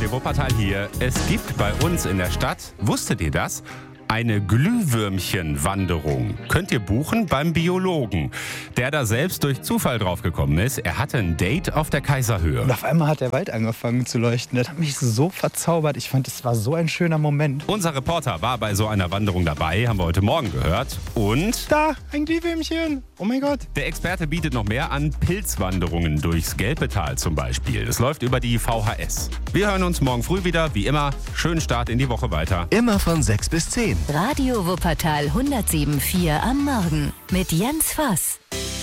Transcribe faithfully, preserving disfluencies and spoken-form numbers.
Radio Wuppertal hier. Es gibt bei uns in der Stadt, wusstet ihr das? Eine Glühwürmchenwanderung könnt ihr buchen beim Biologen, der da selbst durch Zufall drauf gekommen ist. Er hatte ein Date auf der Kaiserhöhe. Und auf einmal hat der Wald angefangen zu leuchten. Das hat mich so verzaubert. Ich fand, es war so ein schöner Moment. Unser Reporter war bei so einer Wanderung dabei, haben wir heute Morgen gehört. Und da, ein Glühwürmchen. Oh mein Gott. Der Experte bietet noch mehr an, Pilzwanderungen durchs Gelbetal zum Beispiel. Das läuft über die V H S. Wir hören uns morgen früh wieder, wie immer. Schönen Start in die Woche weiter. Immer von sechs bis zehn. Radio Wuppertal hundertsieben Komma vier am Morgen mit Jens Voss.